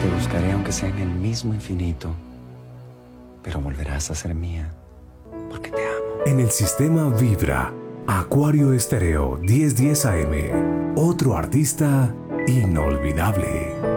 Te buscaré aunque sea en el mismo infinito, pero volverás a ser mía, porque te amo. En el sistema Vibra, Acuario Estéreo 1010 AM, otro artista inolvidable.